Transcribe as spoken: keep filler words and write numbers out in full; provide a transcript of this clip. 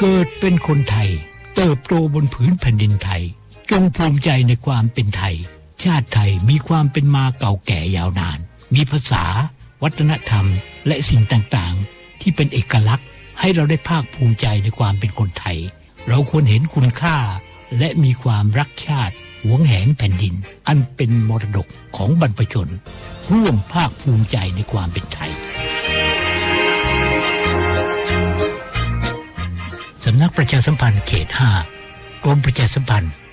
เกิดเป็นคนไทยเติบโตบนผืนแผ่นดินไทยจงภูมิใจในความเป็นไทยชาติไทยมีความเป็นมาเก่าแก่ยาวนานมีภาษาวัฒนธรรมและสิ่งต่างๆที่เป็นเอกลักษณ์ให้เราได้ภาคภูมิใจในความเป็นคนไทยเราควรเห็นคุณค่าและมีความรักชาติหวงแหนแผ่นดินอันเป็นมรดกของบรรพชนร่วมภาคภูมิใจในความเป็นไทยสำนักประชาสัมพันธ์เขตห้ากรมประชาสัมพันธ์